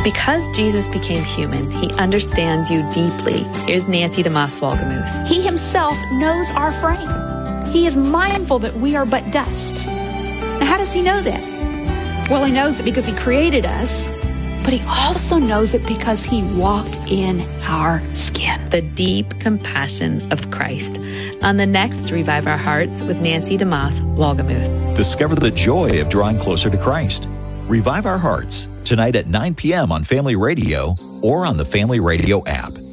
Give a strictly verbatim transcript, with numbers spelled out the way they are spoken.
Because Jesus became human, he understands you deeply. Here's Nancy DeMoss Wolgemuth. He himself knows our frame. He is mindful that we are but dust. Now, how does he know that? Well, he knows it because he created us, but he also knows it because he walked in our skin. The deep compassion of Christ. On the next Revive Our Hearts with Nancy DeMoss Wolgemuth. Discover the joy of drawing closer to Christ. Revive Our Hearts, tonight at nine p.m. on Family Radio or on the Family Radio app.